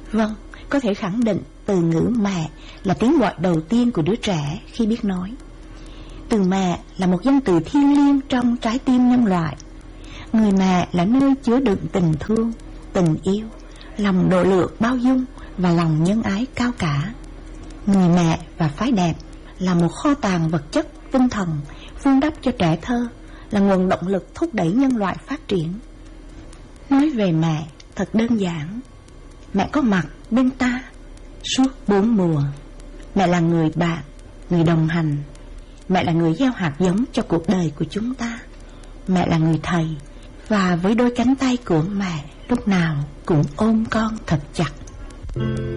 Vâng, có thể khẳng định từ ngữ mẹ là tiếng gọi đầu tiên của đứa trẻ khi biết nói. Từ mẹ là một danh từ thiêng liêng trong trái tim nhân loại. Người mẹ là nơi chứa đựng tình thương, tình yêu, lòng độ lượng bao dung và lòng nhân ái cao cả. Người mẹ và phái đẹp là một kho tàng vật chất tinh thần vun đắp cho trẻ thơ, là nguồn động lực thúc đẩy nhân loại phát triển. Nói về mẹ thật đơn giản. Mẹ có mặt bên ta suốt 4 mùa. Mẹ là người bạn, người đồng hành. Mẹ là người gieo hạt giống cho cuộc đời của chúng ta. Mẹ là người thầy, và với đôi cánh tay của mẹ lúc nào cũng ôm con thật chặt.